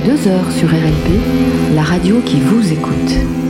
2 heures sur RLP, la radio qui vous écoute.